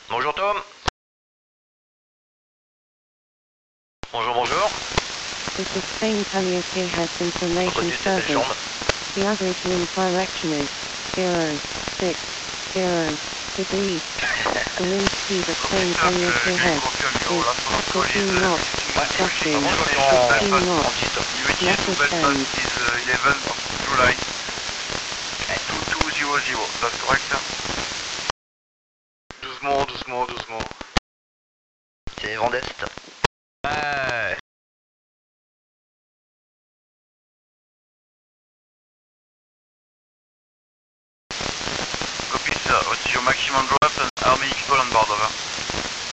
Bonjour Tom. Bonjour, bonjour. The sustained Calliope has information Continue tes belles service. jambes. The average wind direction is 060 degrees. The wind speed at Plain Calliope Head is 15 knots, gusting Comment je vois 16 en knots. titre Message send. is 11th of July 2200. That's correct, sir?